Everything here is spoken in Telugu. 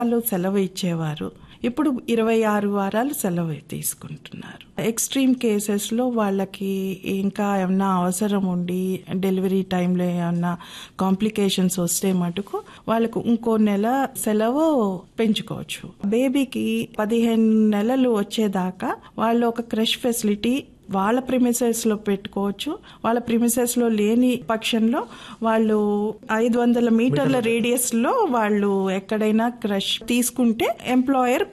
వాళ్ళు సెలవు ఇచ్చేవారు. ఇప్పుడు 26 వారాలు సెలవు తీసుకుంటున్నారు. ఎక్స్ట్రీమ్ కేసెస్ లో వాళ్ళకి ఇంకా ఏమన్నా అవసరం ఉండి డెలివరీ టైంలో ఏమన్నా కాంప్లికేషన్స్ వస్తే మటుకు వాళ్ళకు ఇంకో నెల సెలవు పెంచుకోవచ్చు. బేబీకి 15 నెలలు వచ్చేదాకా వాళ్ళు ఒక క్రష్ ఫెసిలిటీ వాళ్ళ ప్రిమిసెస్ లో పెట్టుకోవచ్చు. వాళ్ళ ప్రిమిసెస్ లో లేని పక్షంలో వాళ్ళు 500 మీటర్ల రేడియస్ లో వాళ్ళు ఎక్కడైనా క్రష్ తీసుకుంటే ఎంప్లాయర్